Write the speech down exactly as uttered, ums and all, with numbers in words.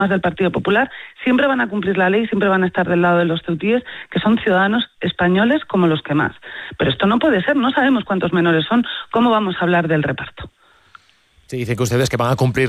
del Partido Popular siempre van a cumplir la ley, siempre van a estar del lado de los ceutíes, que son ciudadanos españoles como los que más. Pero esto no puede ser, no sabemos cuántos menores son, ¿cómo vamos a hablar del reparto? Se dice que ustedes que van a cumplir